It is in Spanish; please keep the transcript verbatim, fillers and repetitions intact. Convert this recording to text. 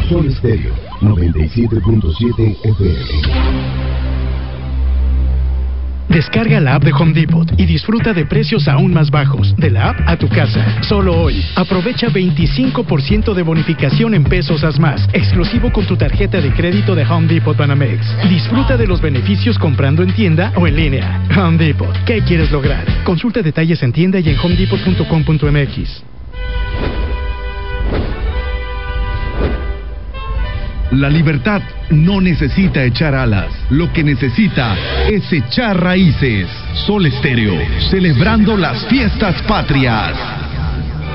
Sol Estéreo noventa y siete punto siete F M. Descarga la app de Home Depot y disfruta de precios aún más bajos. De la app a tu casa. Solo hoy. Aprovecha veinticinco por ciento de bonificación en pesos haz más. Exclusivo con tu tarjeta de crédito de Home Depot Banamex. Disfruta de los beneficios comprando en tienda o en línea. Home Depot. ¿Qué quieres lograr? Consulta detalles en tienda y en home depot punto com punto m x. La libertad no necesita echar alas, lo que necesita es echar raíces. Sol Estéreo, celebrando las fiestas patrias.